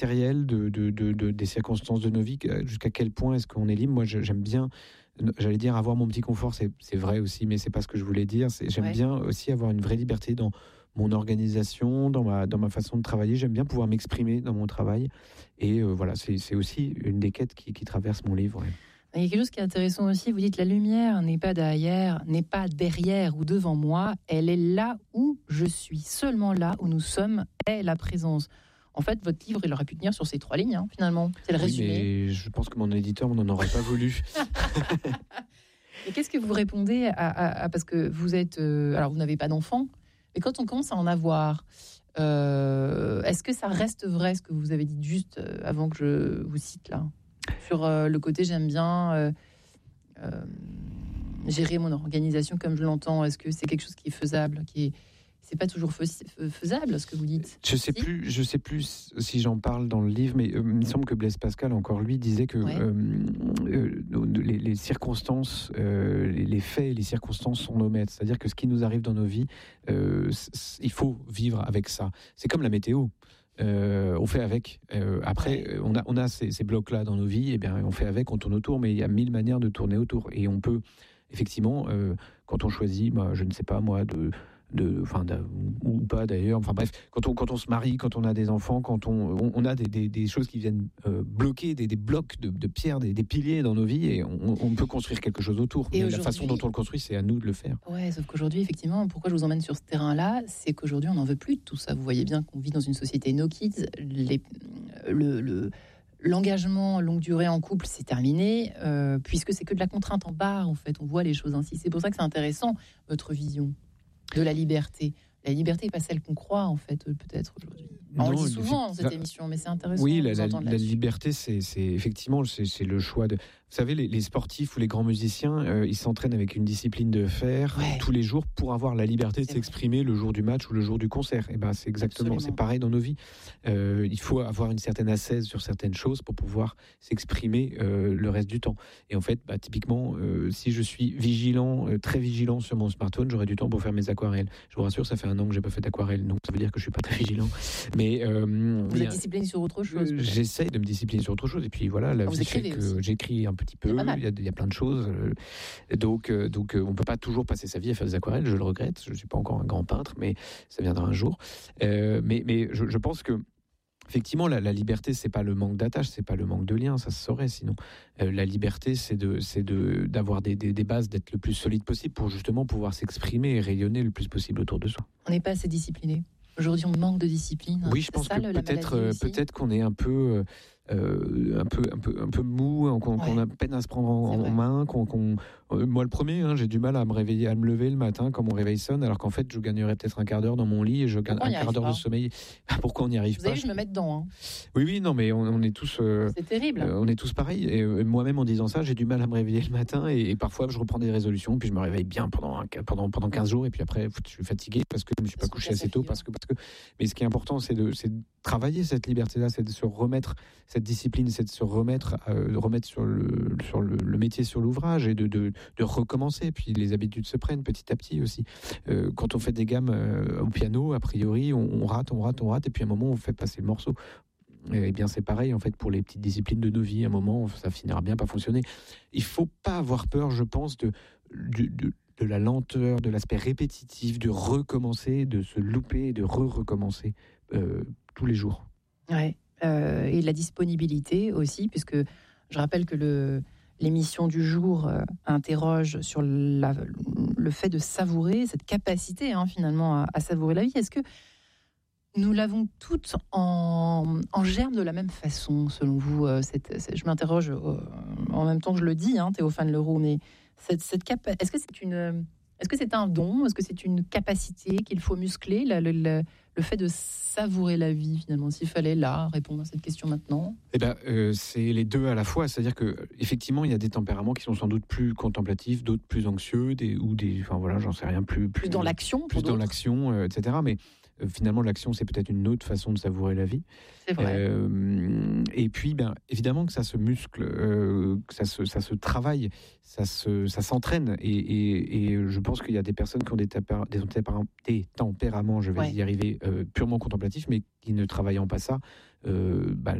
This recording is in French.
matériel des circonstances de nos vies. Jusqu'à quel point est-ce qu'on est libre? Moi, j'aime bien, j'allais dire avoir mon petit confort, c'est vrai aussi, mais c'est pas ce que je voulais dire. J'aime bien aussi avoir une vraie liberté dans mon organisation, dans ma façon de travailler. J'aime bien pouvoir m'exprimer dans mon travail. Et voilà, c'est aussi une des quêtes qui traverse mon livre. Ouais. Il y a quelque chose qui est intéressant aussi. Vous dites la lumière n'est pas derrière ou devant moi. Elle est là où je suis. Seulement là où nous sommes est la présence. En fait, votre livre, il aurait pu tenir sur ces 3 lignes, finalement. C'est le résumé. Mais je pense que mon éditeur n'en aurait pas voulu. Et qu'est-ce que vous répondez parce que vous êtes... alors, vous n'avez pas d'enfant, mais quand on commence à en avoir, est-ce que ça reste vrai, ce que vous avez dit juste avant que je vous cite là, sur le côté j'aime bien gérer mon organisation comme je l'entends? Est-ce que c'est quelque chose qui est faisable, c'est pas toujours faisable, ce que vous dites? Je sais plus si j'en parle dans le livre, mais il me semble que Blaise Pascal, encore lui, disait que les circonstances, les faits et les circonstances sont nos maîtres. C'est-à-dire que ce qui nous arrive dans nos vies, il faut vivre avec ça. C'est comme la météo. On fait avec. Après, on a ces blocs-là dans nos vies, et bien on fait avec, on tourne autour, mais il y a 1000 manières de tourner autour. Et on peut, effectivement, quand on choisit, je ne sais pas moi, ou pas d'ailleurs, enfin bref, quand on se marie, quand on a des enfants, quand on a des choses qui viennent bloquer, des blocs de pierre, des piliers dans nos vies, et on peut construire quelque chose autour. Mais la façon dont on le construit, c'est à nous de le faire. Ouais, sauf qu'aujourd'hui, effectivement, pourquoi je vous emmène sur ce terrain-là, c'est qu'aujourd'hui, on n'en veut plus de tout ça. Vous voyez bien qu'on vit dans une société no kids. L'engagement longue durée en couple, c'est terminé, puisque c'est que de la contrainte en barre, en fait. On voit les choses ainsi. C'est pour ça que c'est intéressant, votre vision de la liberté. La liberté n'est pas celle qu'on croit, en fait, peut-être aujourd'hui. On le dit souvent dans cette émission, mais c'est intéressant. Oui, la liberté, c'est effectivement c'est le choix de... Vous savez, les sportifs ou les grands musiciens, ils s'entraînent avec une discipline de fer tous les jours pour avoir la liberté de s'exprimer le jour du match ou le jour du concert. Et c'est exactement, c'est pareil dans nos vies. Il faut avoir une certaine ascèse sur certaines choses pour pouvoir s'exprimer le reste du temps. Et en fait, typiquement, si je suis très vigilant sur mon smartphone, j'aurai du temps pour faire mes aquarelles. Je vous rassure, ça fait 1 an que j'ai pas fait d'aquarelle, donc ça veut dire que je suis pas très vigilant. Mais vous êtes discipliné sur autre chose. J'essaie de me discipliner sur autre chose. Et puis voilà, la vie fait que j'écris un petit peu. Il y a plein de choses. Donc on peut pas toujours passer sa vie à faire des aquarelles. Je le regrette. Je suis pas encore un grand peintre, mais ça viendra un jour. Mais je pense que effectivement, la liberté, c'est pas le manque d'attache, c'est pas le manque de lien, ça se saurait sinon. La liberté, c'est d'avoir des bases, d'être le plus solide possible pour justement pouvoir s'exprimer et rayonner le plus possible autour de soi. On n'est pas assez discipliné. Aujourd'hui, on manque de discipline. Oui, je pense que peut-être qu'on est un peu mou, qu'on a peine à se prendre en main, moi le premier, j'ai du mal à me réveiller, à me lever le matin quand mon réveil sonne, alors qu'en fait je gagnerais peut-être un quart d'heure dans mon lit et je gagne un quart d'heure de sommeil. Pourquoi on n'y arrive pas? Vous savez, je me mets dedans. Oui, non, mais on est tous. C'est terrible. On est tous pareils. Et moi-même, en disant ça, j'ai du mal à me réveiller le matin et parfois je reprends des résolutions, puis je me réveille bien pendant 15 jours et puis après je suis fatigué parce que je ne me suis pas couché assez tôt. Parce que. Mais ce qui est important, c'est de travailler cette liberté-là, c'est de se remettre cette discipline, c'est de se remettre sur le métier, sur l'ouvrage et de recommencer. Puis les habitudes se prennent petit à petit aussi. Quand on fait des gammes au piano, a priori, on rate, et puis à un moment, on fait passer le morceau. Eh bien, c'est pareil en fait pour les petites disciplines de nos vies. À un moment, ça finira bien par fonctionner. Il faut pas avoir peur, je pense, de la lenteur, de l'aspect répétitif, de recommencer, de se louper et de recommencer tous les jours. Ouais. Et la disponibilité aussi, puisque je rappelle que l'émission du jour interroge sur le fait de savourer, cette capacité finalement à savourer la vie. Est-ce que nous l'avons toutes en germe de la même façon, selon vous? Je m'interroge en même temps que je le dis, Théophane Leroux, mais est-ce que c'est un don? Est-ce que c'est une capacité qu'il faut muscler, le fait de savourer la vie, finalement, s'il fallait répondre à cette question maintenant? C'est les deux à la fois. C'est-à-dire qu'effectivement, il y a des tempéraments qui sont sans doute plus contemplatifs, d'autres plus anxieux, j'en sais rien, plus dans l'action, etc. Mais finalement, l'action, c'est peut-être une autre façon de savourer la vie. C'est vrai. Et puis, évidemment que ça se muscle, que ça se travaille, ça s'entraîne. Et je pense qu'il y a des personnes qui ont des tempéraments, je vais y arriver, purement contemplatifs, mais qui ne travaillant pas ça,